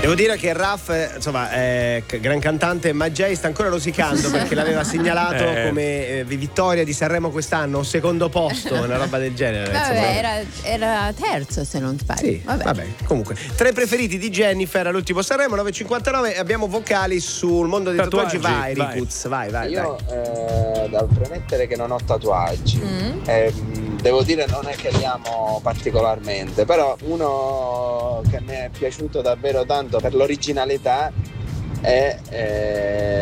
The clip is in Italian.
Devo dire che Raff, insomma, gran cantante, Maggei sta ancora rosicando perché l'aveva segnalato come vittoria di Sanremo quest'anno, secondo posto, una roba del genere. Vabbè, era terzo se non sbaglio. Sì, vabbè. Comunque, tre preferiti di Jennifer all'ultimo Sanremo, 9.59, abbiamo vocali sul mondo dei tatuaggi. Vai, Ricuz, vai. Io devo premettere che non ho tatuaggi. Devo dire non è che li amo particolarmente, però uno che mi è piaciuto davvero tanto per l'originalità è